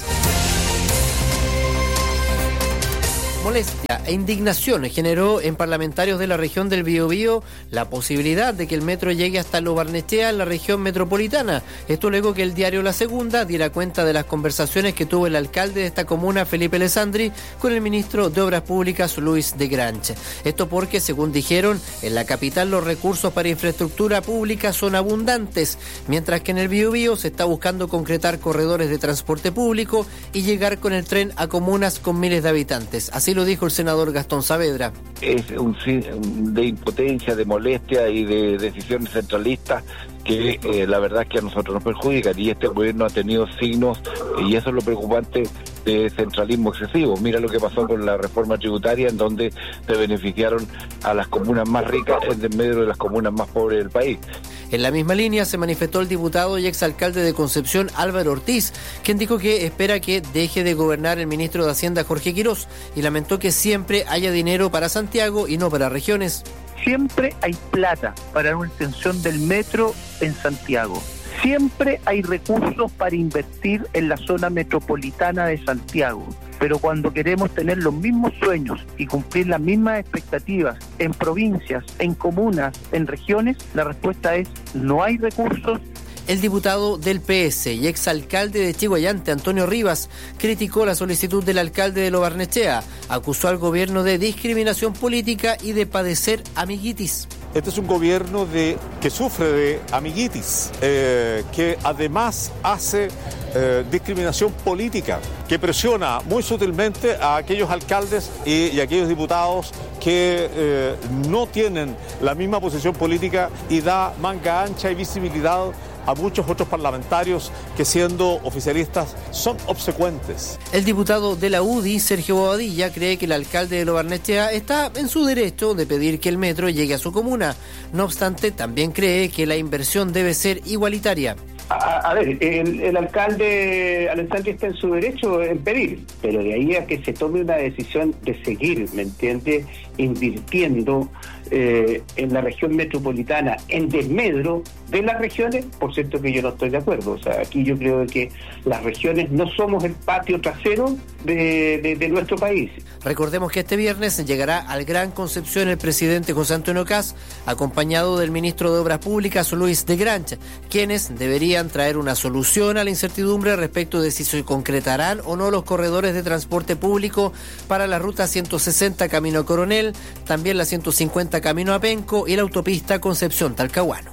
Molestia e indignación generó en parlamentarios de la región del Biobío la posibilidad de que el metro llegue hasta Lo Barnechea en la región metropolitana. Esto luego que el diario La Segunda diera cuenta de las conversaciones que tuvo el alcalde de esta comuna, Felipe Alessandri, con el ministro de Obras Públicas, Luis de Grange. Esto porque, según dijeron, en la capital los recursos para infraestructura pública son abundantes, mientras que en el Biobío se está buscando concretar corredores de transporte público y llegar con el tren a comunas con miles de habitantes. Así lo dijo el senador Gastón Saavedra. Es un de impotencia, de molestia y de decisiones centralistas que eh, la verdad es que a nosotros nos perjudican, y este gobierno ha tenido signos, y eso es lo preocupante, de centralismo excesivo. Mira lo que pasó con la reforma tributaria, en donde se beneficiaron a las comunas más ricas en medio de las comunas más pobres del país. En la misma línea se manifestó el diputado y exalcalde de Concepción, Álvaro Ortiz, quien dijo que espera que deje de gobernar el ministro de Hacienda, Jorge Quirós, y lamentó que siempre haya dinero para Santiago y no para regiones. Siempre hay plata para una extensión del metro en Santiago. Siempre hay recursos para invertir en la zona metropolitana de Santiago. Pero cuando queremos tener los mismos sueños y cumplir las mismas expectativas en provincias, en comunas, en regiones, la respuesta es no hay recursos. El diputado del P S y exalcalde de Chiguayante, Antonio Rivas, criticó la solicitud del alcalde de Lo Barnechea, acusó al gobierno de discriminación política y de padecer amiguitis. Este es un gobierno de, que sufre de amiguitis, eh, que además hace eh, discriminación política, que presiona muy sutilmente a aquellos alcaldes y, y a aquellos diputados que eh, no tienen la misma posición política, y da manga ancha y visibilidad a muchos otros parlamentarios que, siendo oficialistas, son obsecuentes. El diputado de la U D I, Sergio Bobadilla, cree que el alcalde de Lo Barnechea está en su derecho de pedir que el metro llegue a su comuna. No obstante, también cree que la inversión debe ser igualitaria. A, a ver, el, el alcalde Alessandri está en su derecho en pedir, pero de ahí a que se tome una decisión de seguir, ¿me entiende?, invirtiendo eh, en la región metropolitana en desmedro de las regiones, por cierto que yo no estoy de acuerdo. O sea, aquí yo creo que las regiones no somos el patio trasero de, de, de nuestro país. Recordemos que este viernes llegará al Gran Concepción el presidente José Antonio Kast, acompañado del ministro de Obras Públicas, Luis de Grange, quienes deberían traer una solución a la incertidumbre respecto de si se concretarán o no los corredores de transporte público para la ruta ciento sesenta camino a Coronel, también la ciento cincuenta camino a Penco y la autopista Concepción-Talcahuano.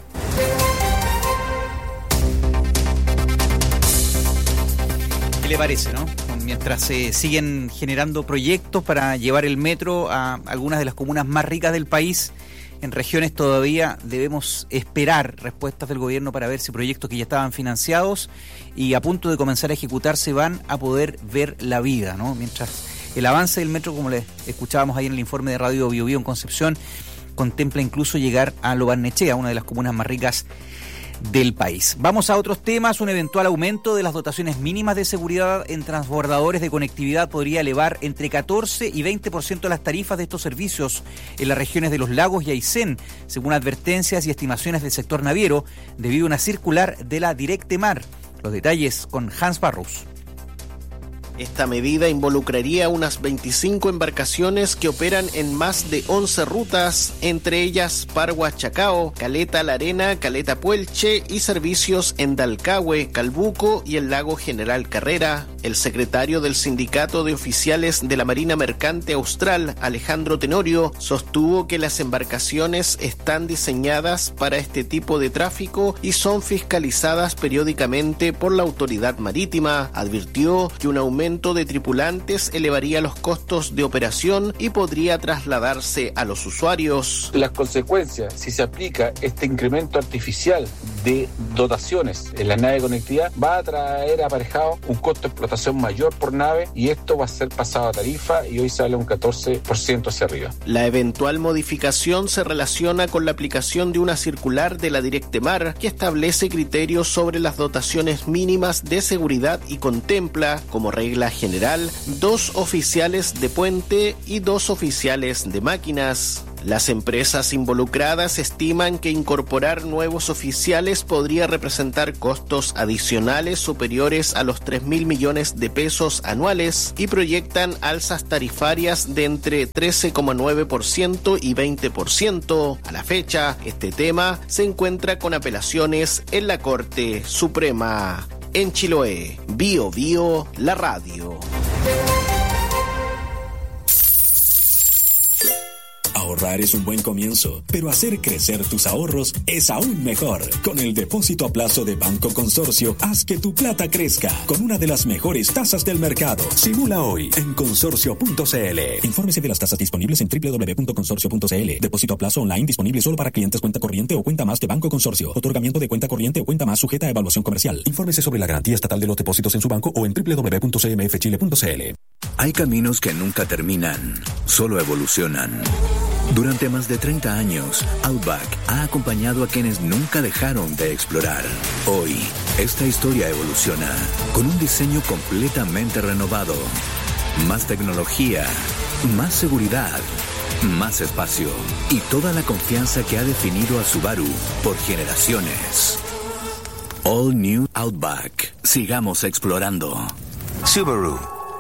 ¿Qué le parece, no? Mientras se siguen generando proyectos para llevar el metro a algunas de las comunas más ricas del país, en regiones todavía debemos esperar respuestas del gobierno para ver si proyectos que ya estaban financiados y a punto de comenzar a ejecutarse van a poder ver la vida, ¿no? Mientras el avance del metro, como les escuchábamos ahí en el informe de Radio Biobío en Concepción, contempla incluso llegar a Lo Barnechea, una de las comunas más ricas del país. Vamos a otros temas. Un eventual aumento de las dotaciones mínimas de seguridad en transbordadores de conectividad podría elevar entre catorce y veinte por ciento las tarifas de estos servicios en las regiones de Los Lagos y Aysén, según advertencias y estimaciones del sector naviero, debido a una circular de la Directemar. Los detalles con Hans Barros. Esta medida involucraría unas veinticinco embarcaciones que operan en más de once rutas, entre ellas Parua Chacao, Caleta La Arena, Caleta Puelche y servicios en Dalcahue, Calbuco y el lago General Carrera. El secretario del Sindicato de Oficiales de la Marina Mercante Austral, Alejandro Tenorio, sostuvo que las embarcaciones están diseñadas para este tipo de tráfico y son fiscalizadas periódicamente por la autoridad marítima. Advirtió que un aumento de tripulantes elevaría los costos de operación y podría trasladarse a los usuarios. Las consecuencias, si se aplica este incremento artificial de dotaciones en la nave de conectividad, va a traer aparejado un costo de explotación mayor por nave y esto va a ser pasado a tarifa y hoy sale un catorce por ciento hacia arriba. La eventual modificación se relaciona con la aplicación de una circular de la Directemar que establece criterios sobre las dotaciones mínimas de seguridad y contempla, como regla general, dos oficiales de puente y dos oficiales de máquinas. Las empresas involucradas estiman que incorporar nuevos oficiales podría representar costos adicionales superiores a los tres mil millones de pesos anuales y proyectan alzas tarifarias de entre trece coma nueve por ciento y veinte por ciento. A la fecha, este tema se encuentra con apelaciones en la Corte Suprema. En Chiloé, Bio Bio, la radio. Ahorrar es un buen comienzo, pero hacer crecer tus ahorros es aún mejor. Con el depósito a plazo de Banco Consorcio, haz que tu plata crezca con una de las mejores tasas del mercado. Simula hoy en consorcio punto c l. Infórmese de las tasas disponibles en doble u doble u doble u punto consorcio punto c l. Depósito a plazo online disponible solo para clientes cuenta corriente o cuenta más de Banco Consorcio. Otorgamiento de cuenta corriente o cuenta más sujeta a evaluación comercial. Infórmese sobre la garantía estatal de los depósitos en su banco o en doble u doble u doble u punto c m f chile punto c l. Hay caminos que nunca terminan, solo evolucionan. Durante más de treinta años, Outback ha acompañado a quienes nunca dejaron de explorar. Hoy, esta historia evoluciona con un diseño completamente renovado. Más tecnología, más seguridad, más espacio y toda la confianza que ha definido a Subaru por generaciones. All New Outback. Sigamos explorando. Subaru.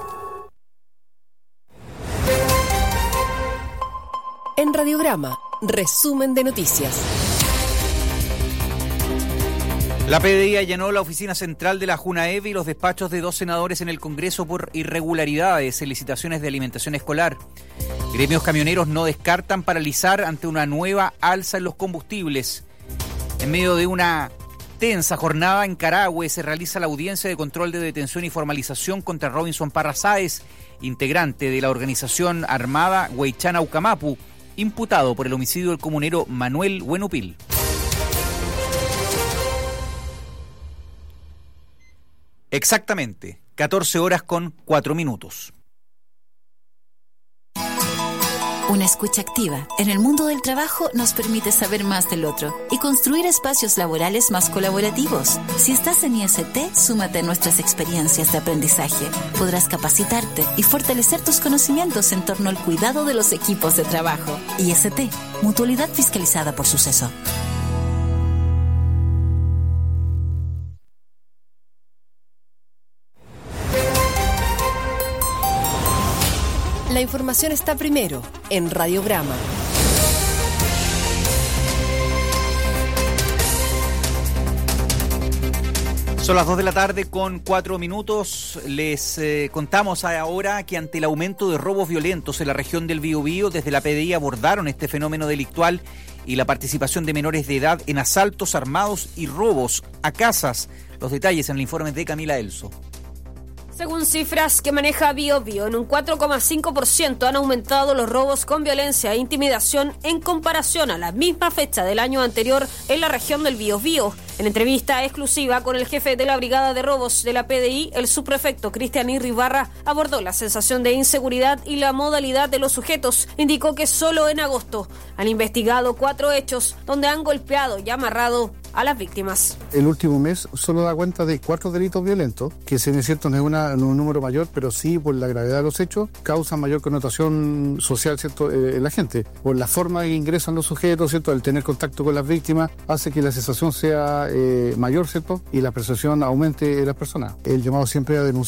En Radiograma, resumen de noticias. La P D I allanó la oficina central de la Junaev y los despachos de dos senadores en el Congreso por irregularidades en licitaciones de alimentación escolar. Gremios camioneros no descartan paralizar ante una nueva alza en los combustibles. En medio de una tensa jornada en Carahue se realiza la audiencia de control de detención y formalización contra Robinson Parra Sáez, integrante de la organización armada Huaychana Ucamapu, imputado por el homicidio del comunero Manuel Huenupil. Exactamente, catorce horas con cuatro minutos. Una escucha activa en el mundo del trabajo nos permite saber más del otro y construir espacios laborales más colaborativos. Si estás en I S T, súmate a nuestras experiencias de aprendizaje. Podrás capacitarte y fortalecer tus conocimientos en torno al cuidado de los equipos de trabajo. I S T, mutualidad fiscalizada por Suceso. La información está primero en Radiograma. Son las dos de la tarde con cuatro minutos. Les eh, contamos ahora que ante el aumento de robos violentos en la región del Biobío, desde la P D I abordaron este fenómeno delictual y la participación de menores de edad en asaltos armados y robos a casas. Los detalles en el informe de Camila Elso. Según cifras que maneja BioBio, en un cuatro coma cinco por ciento han aumentado los robos con violencia e intimidación en comparación a la misma fecha del año anterior en la región del Biobío. En entrevista exclusiva con el jefe de la Brigada de Robos de la P D I, el subprefecto Cristian Irribarra abordó la sensación de inseguridad y la modalidad de los sujetos. Indicó que solo en agosto han investigado cuatro hechos donde han golpeado y amarrado a las víctimas. El último mes solo da cuenta de cuatro delitos violentos, que si es cierto no es una, no un número mayor, pero sí por la gravedad de los hechos, causan mayor connotación social, ¿cierto?, eh, en la gente. Por la forma en que ingresan los sujetos, ¿cierto?, el tener contacto con las víctimas, hace que la sensación sea eh, mayor, ¿cierto?, y la percepción aumente en las personas. El llamado siempre a denunciar.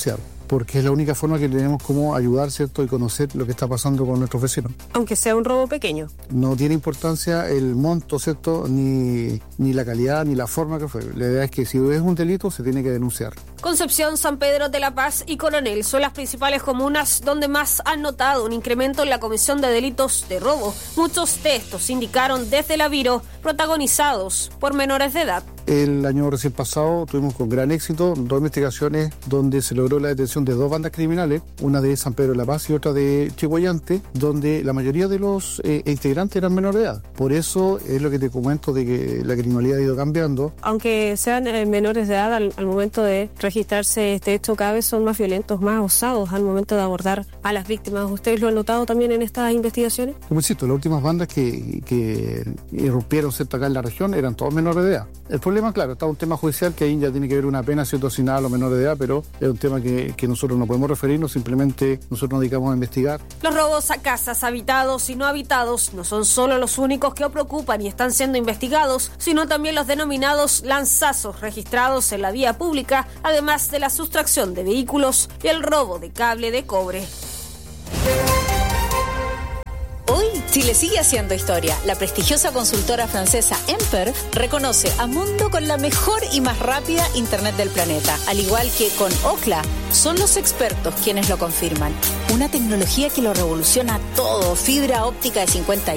porque es la única forma que tenemos como ayudar, ¿cierto?, y conocer lo que está pasando con nuestros vecinos. Aunque sea un robo pequeño. No tiene importancia el monto, ¿cierto?, ni, ni la calidad, ni la forma que fue. La idea es que si es un delito, se tiene que denunciar. Concepción, San Pedro de la Paz y Coronel son las principales comunas donde más han notado un incremento en la comisión de delitos de robo. Muchos de estos indicaron desde la Viro protagonizados por menores de edad. El año recién pasado tuvimos con gran éxito dos investigaciones donde se logró la detención de dos bandas criminales, una de San Pedro de la Paz y otra de Chihuayante, donde la mayoría de los eh, integrantes eran menores de edad. Por eso es lo que te comento de que la criminalidad ha ido cambiando. Aunque sean eh, menores de edad, al, al momento de registrarse este hecho cada vez son más violentos, más osados al momento de abordar a las víctimas. ¿Ustedes lo han notado también en estas investigaciones? Como insisto, las últimas bandas que, que irrumpieron ¿cierto?, acá en la región eran todos menores de edad. El problema, claro, está un tema judicial que ahí ya tiene que ver una pena ¿cierto?, asignada a los menores de edad, pero es un tema que, que nosotros no podemos referirnos, simplemente nosotros nos dedicamos a investigar. Los robos a casas habitados y no habitados no son solo los únicos que preocupan y están siendo investigados, sino también los denominados lanzazos registrados en la vía pública, además de la sustracción de vehículos y el robo de cable de cobre. Hoy, Chile sigue haciendo historia. La prestigiosa consultora francesa Emper reconoce a Mundo con la mejor y más rápida Internet del planeta. Al igual que con Ookla, son los expertos quienes lo confirman. Una tecnología que lo revoluciona todo. Fibra óptica de cincuenta